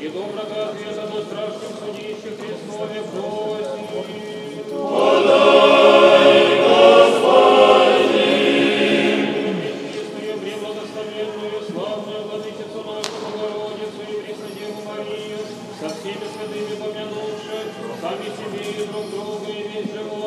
и доброго ответа на страшном судище Христове просим. Подай, Господи! Пречистую, преблагословенную, славную Владычицу нашу Богородицу и Преснодеву Марию, со всеми святыми помянувши, сами себе и друг друга и весь живот